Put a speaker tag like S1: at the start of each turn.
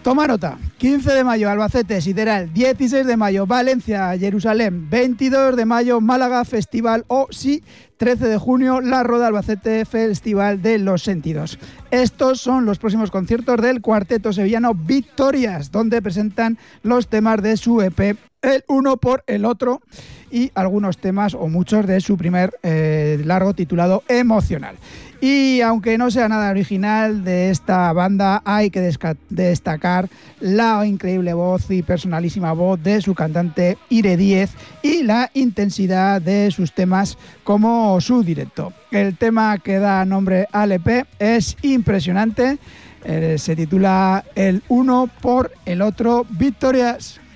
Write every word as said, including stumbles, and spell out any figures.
S1: Toma nota. quince de mayo, Albacete, Sideral. dieciséis de mayo, Valencia, Jerusalén. veintidós de mayo, Málaga, Festival O Sí. trece de junio, La Roda, Albacete, Festival de los Sentidos. Estos son los próximos conciertos del cuarteto sevillano Victorias, donde presentan los temas de su E P, el uno por el otro, y algunos temas o muchos de su primer eh, largo titulado Emocional. Y aunque no sea nada original de esta banda, hay que desca- destacar la increíble voz y personalísima voz de su cantante Ire Díez y la intensidad de sus temas como su directo. El tema que da nombre al E P es impresionante, eh, se titula El uno por el otro, Victorias.